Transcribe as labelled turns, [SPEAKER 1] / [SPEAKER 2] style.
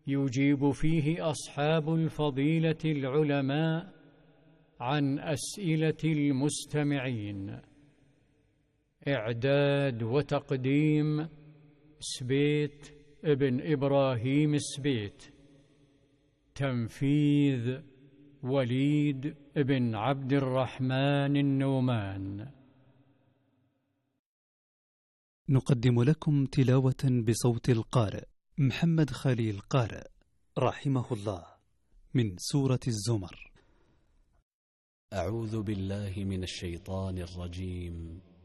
[SPEAKER 1] يجيب فيه أصحاب الفضيلة العلماء عن أسئلة المستمعين. إعداد وتقديم سبيت ابن إبراهيم سبيت. تنفيذ وليد بن عبد الرحمن النومان.
[SPEAKER 2] نقدم لكم تلاوة بصوت القارئ محمد خليل قارئ رحمه الله من سورة الزمر.
[SPEAKER 3] أعوذ بالله من الشيطان الرجيم.